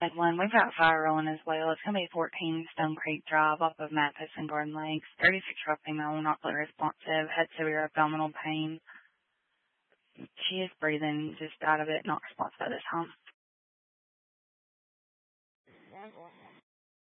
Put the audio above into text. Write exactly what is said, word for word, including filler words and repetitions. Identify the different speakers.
Speaker 1: One, we've got fire rolling as well. It's going to be fourteen Stone Creek Drive off of Mathis and Garden Lakes. thirty-six-year-old female, not fully responsive, had severe abdominal pain. She is breathing just out of it, not responsive at this time.